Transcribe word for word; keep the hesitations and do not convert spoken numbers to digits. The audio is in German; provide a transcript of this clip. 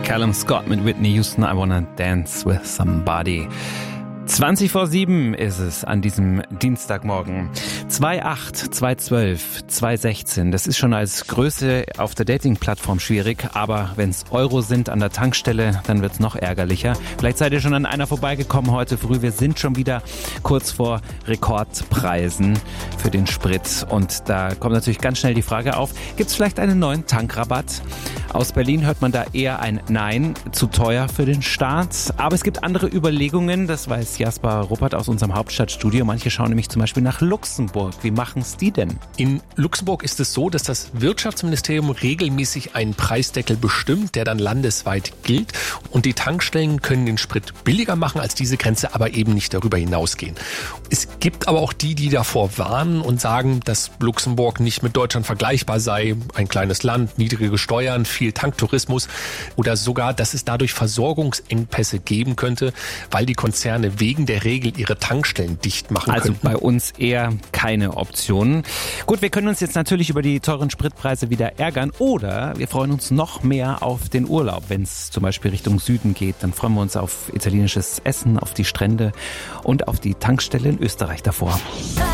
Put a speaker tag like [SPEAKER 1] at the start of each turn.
[SPEAKER 1] Callum Scott mit Whitney Houston, I Wanna Dance With Somebody. zwanzig vor sieben ist es an diesem Dienstagmorgen. zwei acht, zwei zwölf, zwei sechzehn. Das ist schon als Größe auf der Dating-Plattform schwierig, aber wenn es Euro sind an der Tankstelle, dann wird's noch ärgerlicher. Vielleicht seid ihr schon an einer vorbeigekommen heute früh. Wir sind schon wieder kurz vor Rekordpreisen für den Sprit. Und da kommt natürlich ganz schnell die Frage auf, gibt's vielleicht einen neuen Tankrabatt? Aus Berlin hört man da eher ein Nein, zu teuer für den Staat. Aber es gibt andere Überlegungen, das weiß Jasper Ruppert aus unserem Hauptstadtstudio. Manche schauen nämlich zum Beispiel nach Luxemburg. Wie machen es die denn?
[SPEAKER 2] In Luxemburg ist es so, dass das Wirtschaftsministerium regelmäßig einen Preisdeckel bestimmt, der dann landesweit gilt. Und die Tankstellen können den Sprit billiger machen als diese Grenze, aber eben nicht darüber hinausgehen. Es gibt aber auch die, die davor warnen und sagen, dass Luxemburg nicht mit Deutschland vergleichbar sei. Ein kleines Land, niedrige Steuern, viel Tanktourismus oder sogar, dass es dadurch Versorgungsengpässe geben könnte, weil die Konzerne wegen der Regel ihre Tankstellen dicht machen
[SPEAKER 1] also
[SPEAKER 2] könnten.
[SPEAKER 1] Also bei uns eher keine Optionen. Gut, wir können uns jetzt natürlich über die teuren Spritpreise wieder ärgern oder wir freuen uns noch mehr auf den Urlaub. Wenn es zum Beispiel Richtung Süden geht, dann freuen wir uns auf italienisches Essen, auf die Strände und auf die Tankstelle in Österreich davor.